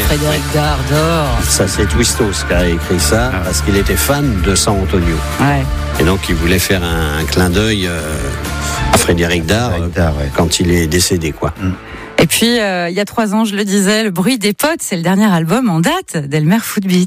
Frédéric Dard. Ça, c'est Twistos qui a écrit ça, parce qu'il était fan de San Antonio. Ouais. Et donc, il voulait faire un clin d'œil à Frédéric Dard quand il est décédé, quoi. Et puis, il y a 3 ans, je le disais, Le bruit des potes, c'est le dernier album en date d'Elmer Footbeat.